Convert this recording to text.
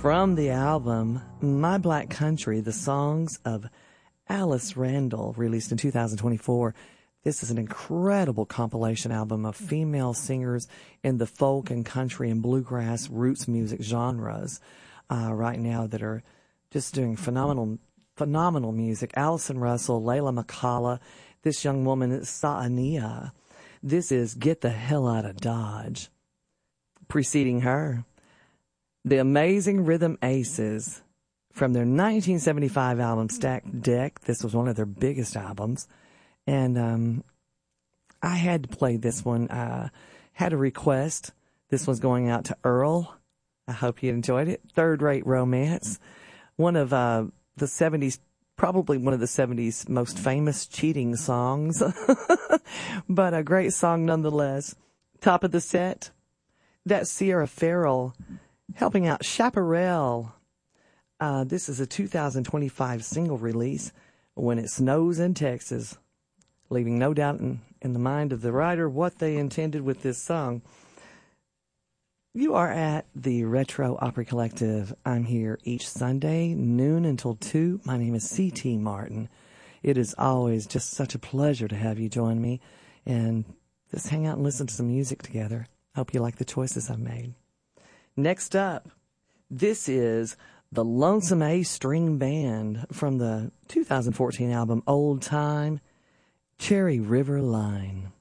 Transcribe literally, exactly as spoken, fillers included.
From the album My Black Country, the songs of Alice Randall, released in two thousand twenty-four. This is an incredible compilation album of female singers in the folk and country and bluegrass roots music genres uh, right now that are just doing phenomenal, phenomenal music. Allison Russell, Layla McCalla, this young woman, Saania. This is Get the Hell Out of Dodge. Preceding her, the Amazing Rhythm Aces from their nineteen seventy-five album Stacked Deck. This was one of their biggest albums. And um, I had to play this one. I had a request. This one's going out to Earl. I hope you enjoyed it. Third Rate Romance. One of uh, the seventies, probably one of the seventies most famous cheating songs. But a great song nonetheless. Top of the set, that's Sierra Farrell helping out Chaparral. Uh, this is a two thousand twenty-five single release, When It Snows in Texas, leaving no doubt in, in the mind of the writer what they intended with this song. You are at the Retro Opry Collective. I'm here each Sunday, noon until two. My name is C T Martin. It is always just such a pleasure to have you join me and just hang out and listen to some music together. Hope you like the choices I've made. Next up, this is the Lonesome A String Band from the two thousand fourteen album Old Time, Cherry River Line.